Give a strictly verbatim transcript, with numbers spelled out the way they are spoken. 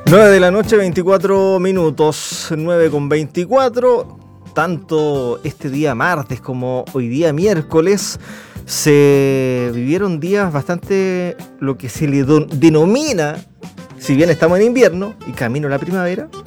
nueve de la noche, veinticuatro minutos, nueve con veinticuatro. Tanto este día martes como hoy día miércoles se vivieron días bastante, lo que se le do- denomina, si bien estamos en invierno y camino a la primavera,